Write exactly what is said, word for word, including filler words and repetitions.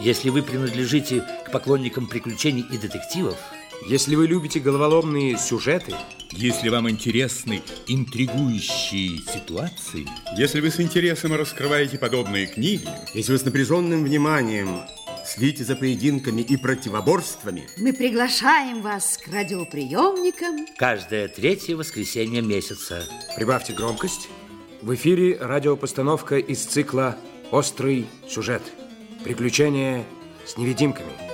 Если вы принадлежите к поклонникам приключений и детективов, если вы любите головоломные сюжеты, если вам интересны интригующие ситуации, если вы с интересом раскрываете подобные книги, если вы с напряженным вниманием следите за поединками и противоборствами, мы приглашаем вас к радиоприемникам каждое третье воскресенье месяца. Прибавьте громкость. В эфире радиопостановка из цикла «Острый сюжет. Приключения с невидимками».